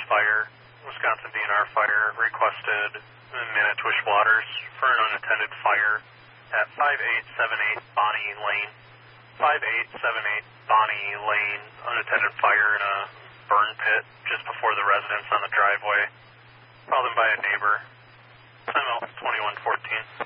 fire. Wisconsin DNR Fire requested Manitowish Waters for an unattended fire at 5878 Bonnie Lane. 5878 Bonnie Lane, unattended fire in a burn pit just before the residence on the driveway. Called in by a neighbor. Time out 2114.